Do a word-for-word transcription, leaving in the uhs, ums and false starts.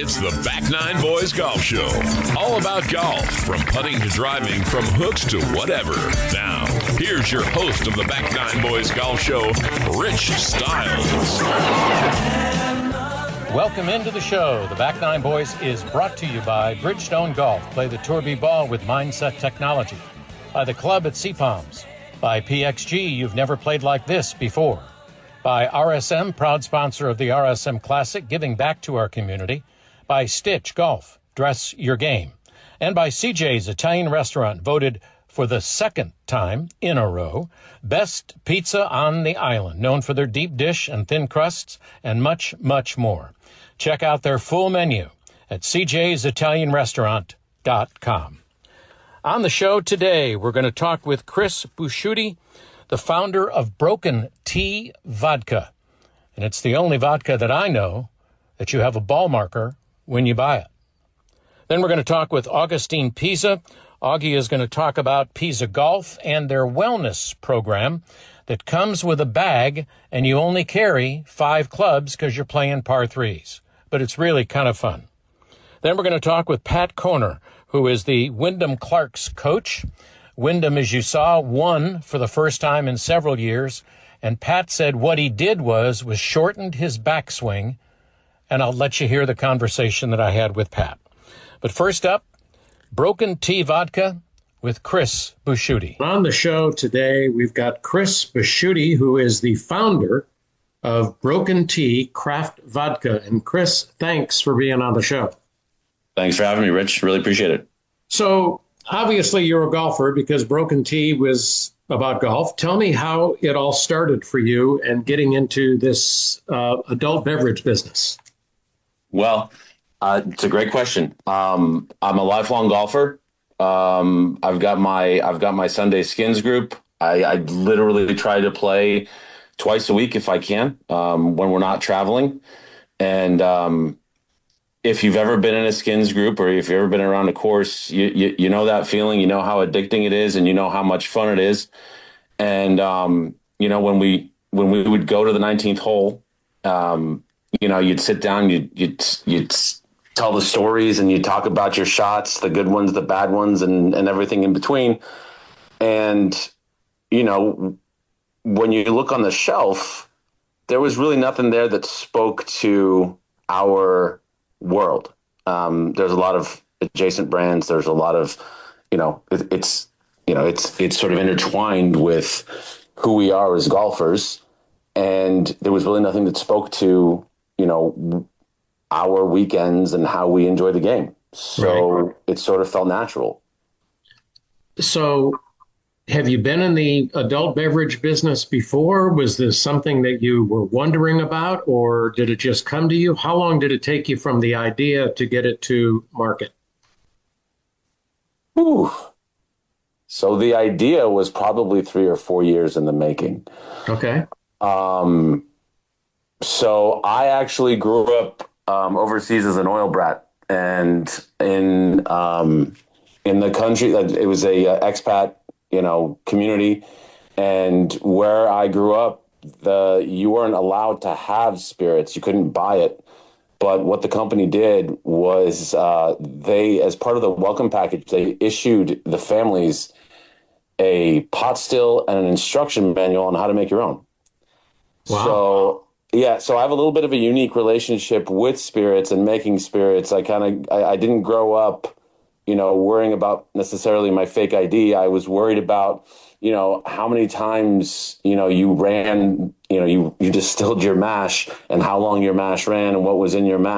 It's the Back Nine Boys Golf Show. All about golf, from putting to driving, from hooks to whatever. Now, here's your host of the Back Nine Boys Golf Show, Rich Stiles. Welcome into the show. The Back Nine Boys is brought to you by Bridgestone Golf. Play the Tour B ball with Mindset Technology. By the Club at Sea Palms. By P X G, you've never played like this before. By R S M, proud sponsor of the R S M Classic, giving back to our community. By Stitch Golf, dress your game. And by C J's Italian Restaurant, voted for the second time in a row best pizza on the island, known for their deep dish and thin crusts and much, much more. Check out their full menu at c j's italian restaurant dot com. On the show today, we're going to talk with Chris Busciutti, the founder of Broken T Vodka. And it's the only vodka that I know that you have a ball marker when you buy it. Then we're going to talk with Augustine Pisa. Augie is going to talk about Pisa Golf and their wellness program that comes with a bag, and you only carry five clubs because you're playing par threes. But it's really kind of fun. Then we're going to talk with Pat Koerner, who is the Wyndham Clarks coach. Wyndham, as you saw, won for the first time in several years, and Pat said what he did was, was shortened his backswing, and I'll let you hear the conversation that I had with Pat. But first up, Broken T Vodka with Chris Busciutti. On the show today, we've got Chris Busciutti, who is the founder of Broken T Craft Vodka. And Chris, thanks for being on the show. Thanks for having me, Rich. Really appreciate it. So obviously you're a golfer because Broken T was about golf. Tell me how it all started for you and getting into this uh, adult beverage business. Well, uh, it's a great question. Um, I'm a lifelong golfer. Um, I've got my I've got my Sunday Skins group. I, I literally try to play twice a week if I can, um, when we're not traveling. And um, if you've ever been in a Skins group or if you've ever been around a course, you, you you know that feeling, you know how addicting it is, and you know how much fun it is. And, um, you know, when we when we would go to the nineteenth hole, um, you know, you'd sit down, you'd, you'd, you'd tell the stories and you talk about your shots, the good ones, the bad ones, and, and everything in between. And, you know, when you look on the shelf, there was really nothing there that spoke to our world. Um, there's a lot of adjacent brands. There's a lot of, you know, it, it's, you know, it's, it's sort of intertwined with who we are as golfers. And there was really nothing that spoke to, you know, our weekends and how we enjoy the game. So right. It sort of felt natural. So have you been in the adult beverage business before? Was this something that you were wondering about, or did it just come to you? How long did it take you from the idea to get it to market? Ooh. So the idea was probably three or four years in the making. Okay. Um, so I actually grew up um, overseas as an oil brat, and in um, in the country, it was a uh, expat, you know, community. And where I grew up, the you weren't allowed to have spirits. You couldn't buy it. But what the company did was uh, they, as part of the welcome package, they issued the families a pot still and an instruction manual on how to make your own. Wow. So, yeah, so I have a little bit of a unique relationship with spirits and making spirits. I kind of, I, I didn't grow up, you know, worrying about necessarily my fake I D. I was worried about, you know, how many times, you know, you ran, you know, you, you distilled your mash and how long your mash ran and what was in your mash.